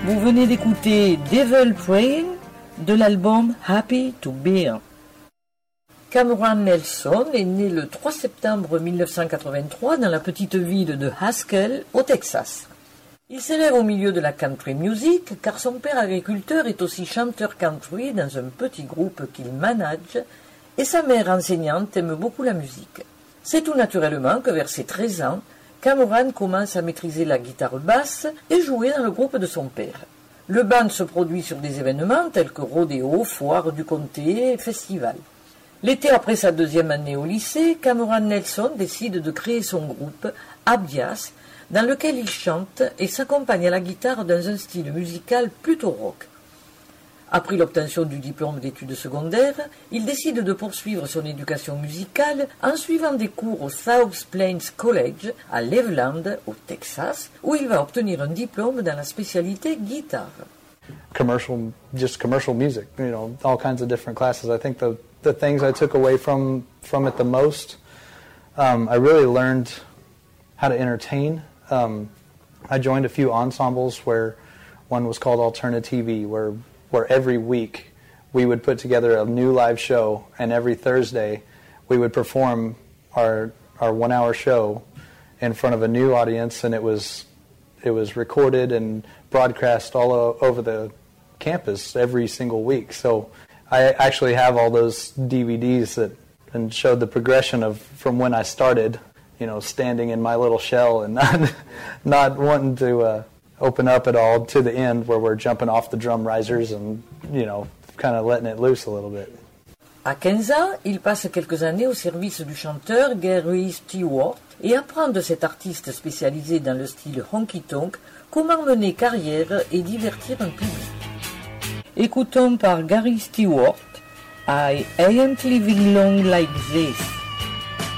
Vous venez d'écouter Devil Praying de l'album Happy to Be Here. Cameron Nelson est né le 3 septembre 1983 dans la petite ville de Haskell, au Texas. Il s'élève au milieu de la country music car son père agriculteur est aussi chanteur country dans un petit groupe qu'il manage et sa mère enseignante aime beaucoup la musique. C'est tout naturellement que vers ses 13 ans, Cameron commence à maîtriser la guitare basse et jouer dans le groupe de son père. Le band se produit sur des événements tels que rodéo, foire du comté et festivals. L'été après sa deuxième année au lycée, Cameron Nelson décide de créer son groupe, Abdias, dans lequel il chante et s'accompagne à la guitare dans un style musical plutôt rock. Après l'obtention du diplôme d'études secondaires, il décide de poursuivre son éducation musicale en suivant des cours au South Plains College à Cleveland, au Texas, où il va obtenir un diplôme dans la spécialité guitare. Commercial music, all kinds of different classes. I think the things I took away from it the most, I really learned how to entertain. I joined a few ensembles where one was called Alternative, where every week we would put together a new live show, and every Thursday we would perform our 1 hour show in front of a new audience, and it was recorded and broadcast all over the campus every single week. So I actually have all those DVDs and showed the progression from when I started, standing in my little shell and not wanting to open up at all to the end where we're jumping off the drum risers and, kind of letting it loose a little bit. À 15 ans, il passe quelques années au service du chanteur Gary Stewart et apprend de cet artiste spécialisé dans le style honky-tonk comment mener carrière et divertir un public. Écoutons par Gary Stewart I Ain't Living Long Like This.